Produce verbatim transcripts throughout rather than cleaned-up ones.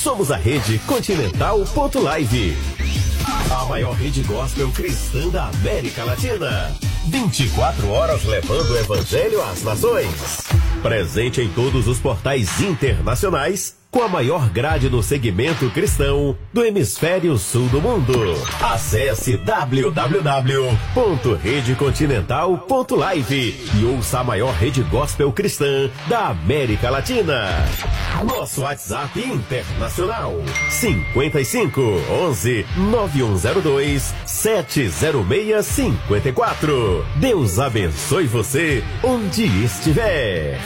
Somos a rede Continental ponto Live, a maior rede gospel cristã da América Latina. vinte e quatro horas levando o evangelho às nações. Presente em todos os portais internacionais, com a maior grade no segmento cristão do hemisfério sul do mundo. Acesse w w w ponto rede continental ponto live e ouça a maior rede gospel cristã da América Latina. Nosso WhatsApp internacional cinquenta e cinco, onze, nove um zero dois, sete zero seis cinco quatro. Deus abençoe você onde estiver.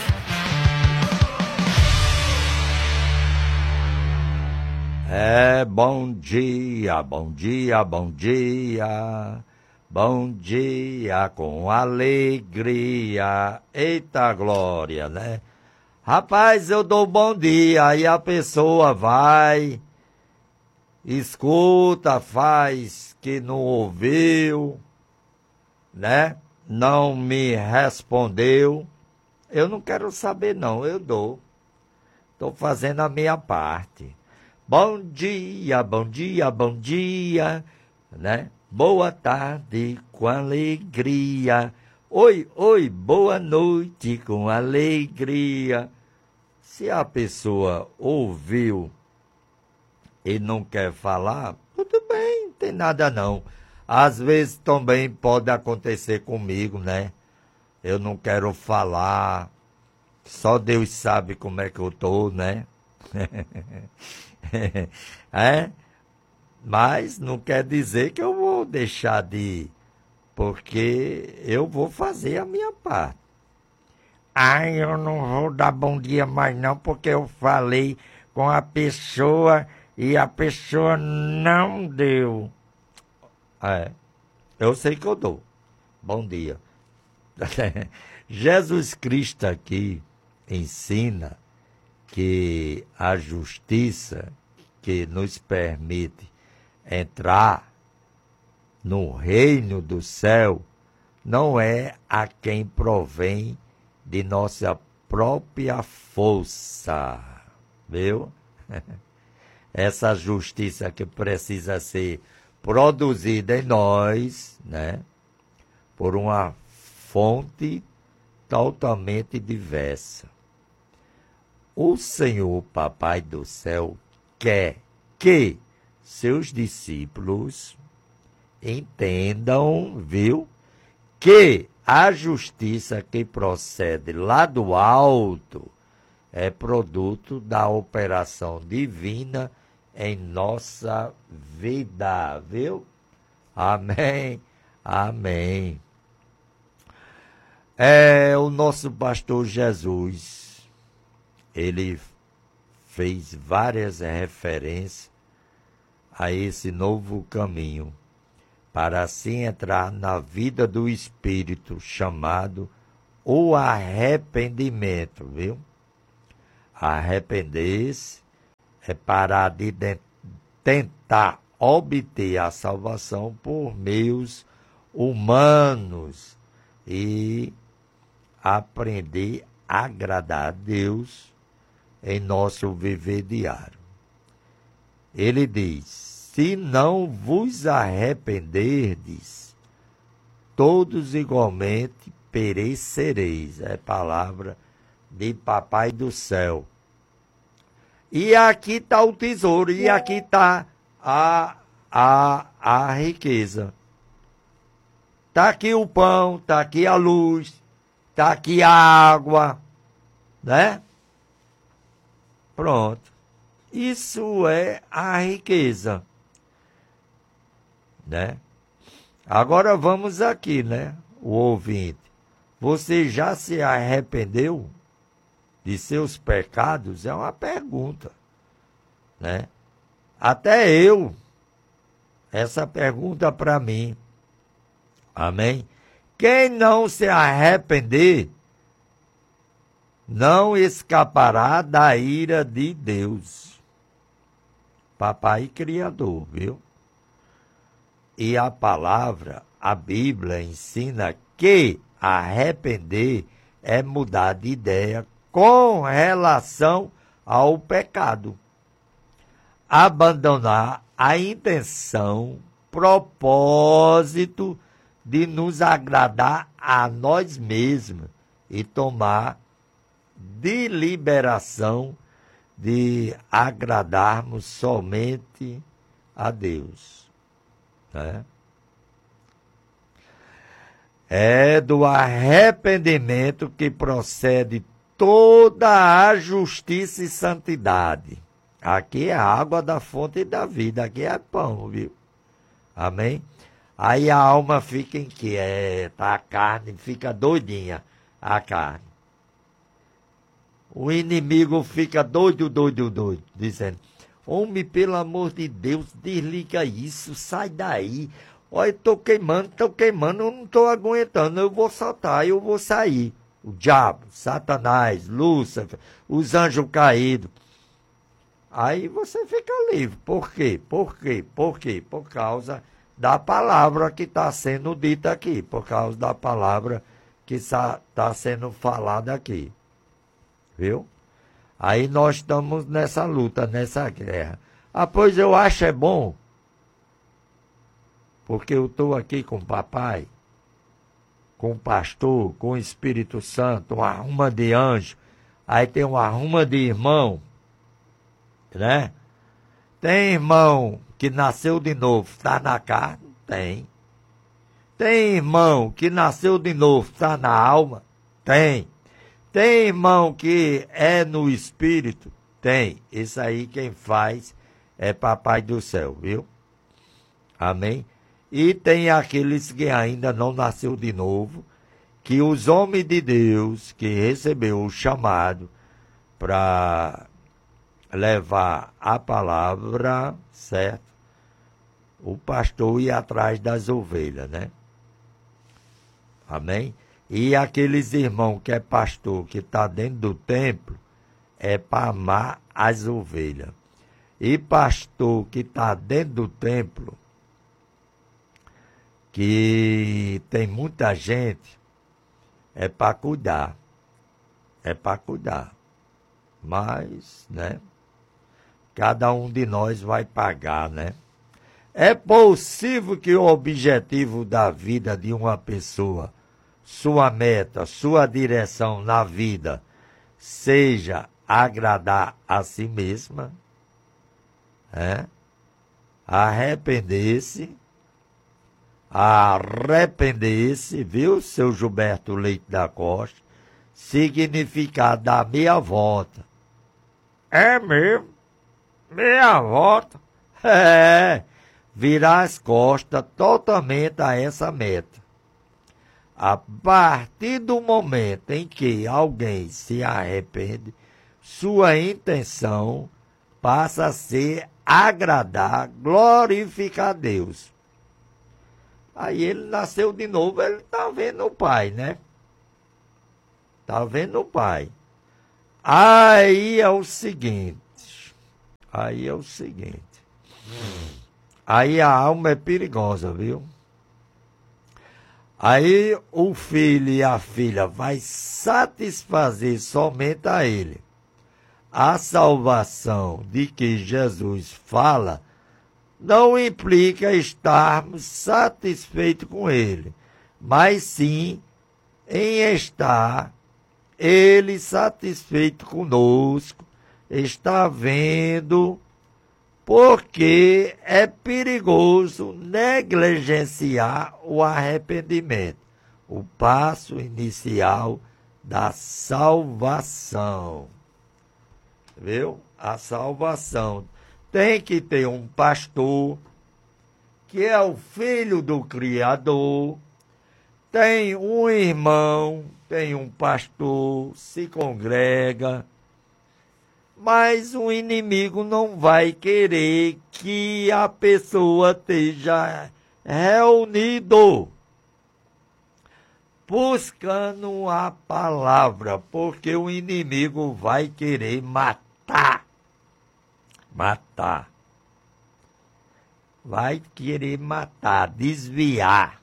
É, bom dia, bom dia, bom dia, bom dia com alegria, eita glória, né? Rapaz, eu dou bom dia, aí a pessoa vai, escuta, faz que não ouviu, né? Não me respondeu, eu não quero saber não, eu dou, estou fazendo a minha parte. Bom dia, bom dia, bom dia, né? Boa tarde com alegria. Oi, oi, boa noite com alegria. Se a pessoa ouviu e não quer falar, tudo bem, não tem nada não. Às vezes também pode acontecer comigo, né? Eu não quero falar, só Deus sabe como é que eu tô, né? É, mas não quer dizer que eu vou deixar de ir, porque eu vou fazer a minha parte. Ai, eu não vou dar bom dia mais não, porque eu falei com a pessoa e a pessoa não deu. É, eu sei que eu dou. Bom dia. Jesus Cristo aqui ensina que a justiça que nos permite entrar no reino do céu não é a quem provém de nossa própria força, viu? Essa justiça que precisa ser produzida em nós, né? Por uma fonte totalmente diversa. O Senhor Papai do Céu quer que seus discípulos entendam, viu, que a justiça que procede lá do alto é produto da operação divina em nossa vida, viu? Amém, amém. É o nosso pastor Jesus. Ele fez várias referências a esse novo caminho, para assim entrar na vida do Espírito, chamado o arrependimento, viu? Arrepender-se é parar de, de tentar obter a salvação por meios humanos e aprender a agradar a Deus em nosso viver diário. Ele diz, se não vos arrependerdes, todos igualmente perecereis. É palavra de Papai do Céu. E aqui está o tesouro, e aqui está a, a, a riqueza. Está aqui o pão, está aqui a luz, está aqui a água, né? Pronto. Isso é a riqueza, né? Agora vamos aqui, né? O ouvinte. Você já se arrependeu de seus pecados? É uma pergunta, né? Até eu. Essa pergunta para mim. Amém? Quem não se arrepender não escapará da ira de Deus. Papai Criador, viu? E a palavra, a Bíblia ensina que arrepender é mudar de ideia com relação ao pecado. abandonar a intenção, propósito de nos agradar a nós mesmos e tomar deliberação de agradarmos somente a Deus. Né? É do arrependimento que procede toda a justiça e santidade. Aqui é a água da fonte da vida, aqui é pão, viu? Amém? Aí a alma fica inquieta, a carne fica doidinha, a carne. O inimigo fica doido, doido, doido, dizendo, homem, pelo amor de Deus, desliga isso, sai daí. Olha, estou queimando, estou queimando, eu não estou aguentando, eu vou soltar, eu vou sair. O diabo, Satanás, Lúcifer, os anjos caídos. Aí você fica livre. Por quê? Por quê? Por quê? Por causa da palavra que está sendo dita aqui. Por causa da palavra que está sendo falada aqui. Viu? Aí nós estamos nessa luta, nessa guerra. Ah, pois eu acho é bom. Porque eu estou aqui com o papai, com o pastor, com o Espírito Santo, uma arruma de anjo. Aí tem uma arruma de irmão, né? Tem irmão que nasceu de novo, está na carne? Tem. Tem irmão que nasceu de novo, está na alma? Tem. Tem irmão que é no espírito? Tem. Isso aí quem faz é papai do céu, viu? Amém? E tem aqueles que ainda não nasceu de novo, que os homens de Deus, que recebeu o chamado para levar a palavra, certo? O pastor ia atrás das ovelhas, né? Amém? E aqueles irmãos que é pastor, que está dentro do templo, é para amar as ovelhas. E pastor que está dentro do templo, que tem muita gente, é para cuidar. É para cuidar. Mas, né? Cada um de nós vai pagar, né? É possível que o objetivo da vida de uma pessoa, sua meta, sua direção na vida, seja agradar a si mesma, é? Arrepender-se, arrepender-se, viu, seu Gilberto Leite da Costa, significar dar meia volta. É mesmo? Meia volta? É, virar as costas totalmente a essa meta. A partir do momento em que alguém se arrepende, sua intenção passa a ser agradar, glorificar a Deus. Aí ele nasceu de novo, ele está vendo o pai, né? Está vendo o pai. Aí é o seguinte, aí é o seguinte, aí a alma é perigosa, viu? Aí o filho e a filha vai satisfazer somente a ele. A salvação de que Jesus fala não implica estarmos satisfeitos com ele, mas sim em estar ele satisfeito conosco, está vendo, porque é perigoso negligenciar o arrependimento, o passo inicial da salvação. Viu? A salvação. Tem que ter um pastor, que é o filho do Criador, tem um irmão, tem um pastor, se congrega, mas o inimigo não vai querer que a pessoa esteja reunido, buscando a palavra, porque o inimigo vai querer matar, matar, vai querer matar, desviar,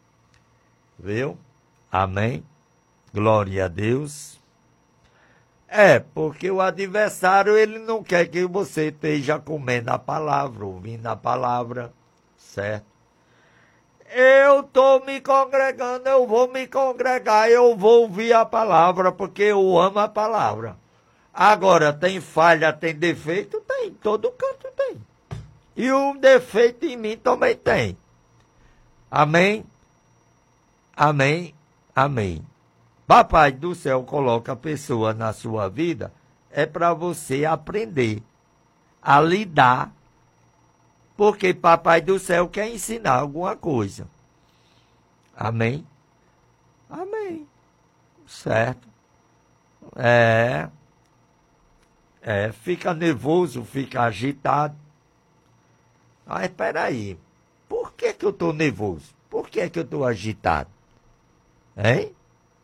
viu? Amém? Glória a Deus. É, porque o adversário, ele não quer que você esteja comendo a palavra, ouvindo a palavra, certo? Eu estou me congregando, eu vou me congregar, eu vou ouvir a palavra, porque eu amo a palavra. Agora, tem falha, tem defeito? Tem, todo canto tem. E um defeito em mim também tem. Amém? Amém? Amém. Papai do céu coloca a pessoa na sua vida, é para você aprender a lidar, porque Papai do céu quer ensinar alguma coisa. Amém? Amém. Certo? É. É, fica nervoso, fica agitado. Mas espera aí, por que que eu estou nervoso? Por que que eu estou agitado? Hein?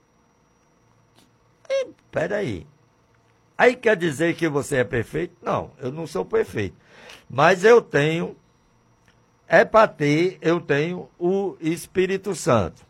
Espera aí. Aí quer dizer que você é perfeito? Não, eu não sou perfeito. Mas eu tenho, é para ter, eu tenho o Espírito Santo.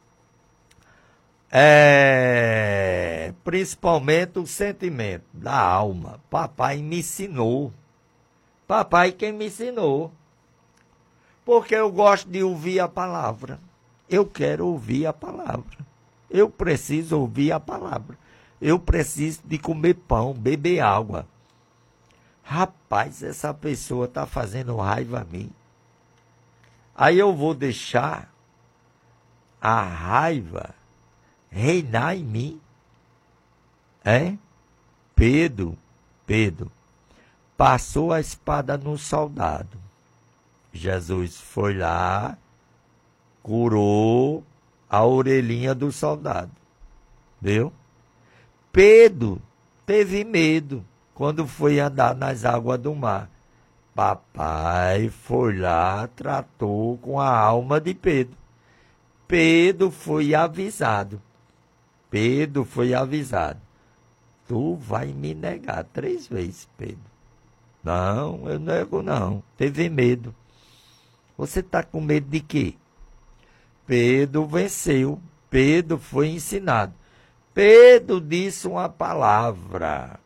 É, principalmente o sentimento da alma. Papai me ensinou. Papai quem me ensinou. Porque eu gosto de ouvir a palavra. Eu quero ouvir a palavra. Eu preciso ouvir a palavra. Eu preciso de comer pão, beber água. Rapaz, essa pessoa está fazendo raiva a mim. Aí eu vou deixar a raiva reinar em mim. É? Pedro, Pedro, passou a espada no soldado. Jesus foi lá, curou a orelhinha do soldado. Viu? Pedro teve medo quando foi andar nas águas do mar. Papai foi lá, tratou com a alma de Pedro. Pedro foi avisado. Pedro foi avisado. Tu vai me negar três vezes, Pedro. Não, eu nego não. Teve medo. Você está com medo de quê? Pedro venceu. Pedro foi ensinado. Pedro disse uma palavra.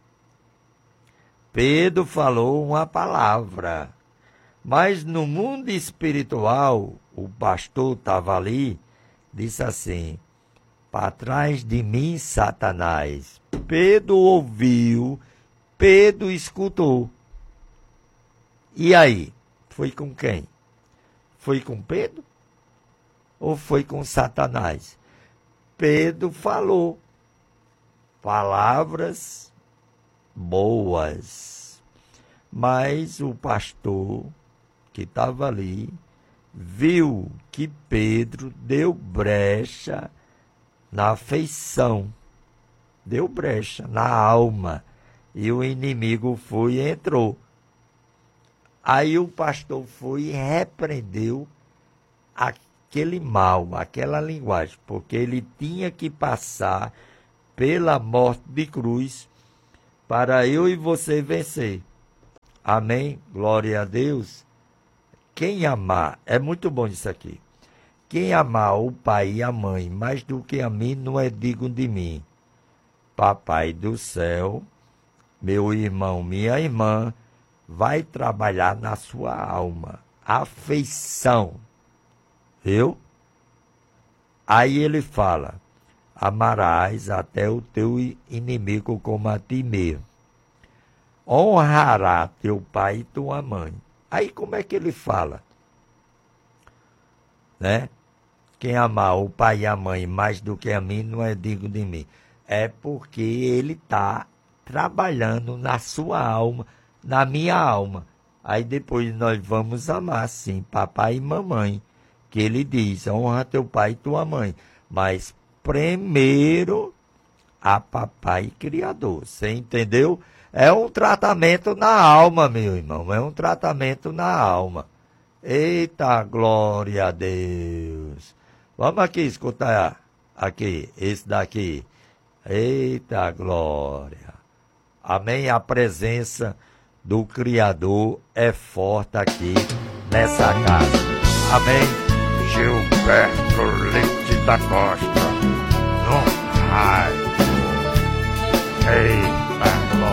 Pedro falou uma palavra. Mas no mundo espiritual, o pastor estava ali, disse assim, para trás de mim, Satanás. Pedro ouviu, Pedro escutou. E aí? Foi com quem? Foi com Pedro? Ou foi com Satanás? Pedro falou palavras boas, mas o pastor que estava ali viu que Pedro deu brecha na afeição, deu brecha na alma, e o inimigo foi e entrou. Aí o pastor foi e repreendeu aquele mal, aquela linguagem, porque ele tinha que passar pela morte de cruz para eu e você vencer. Amém? Glória a Deus. Quem amar, é muito bom isso aqui. Quem amar o pai e a mãe mais do que a mim não é digno de mim. Papai do céu, meu irmão, minha irmã, vai trabalhar na sua alma. Afeição. Viu? Aí ele fala, amarás até o teu inimigo como a ti mesmo. Honrará teu pai e tua mãe. Aí como é que ele fala? Né? Quem amar o pai e a mãe mais do que a mim não é digno de mim. É porque ele está trabalhando na sua alma, na minha alma. Aí depois nós vamos amar, sim, papai e mamãe. Que ele diz, honra teu pai e tua mãe. Mas primeiro a papai criador. Você entendeu? É um tratamento na alma, meu irmão. É um tratamento na alma. Eita, glória a Deus. Vamos aqui escutar. Aqui, esse daqui. Eita, glória. Amém? A presença do Criador é forte aqui nessa casa. Amém? Gilberto Leite da Costa, no raio. Eita,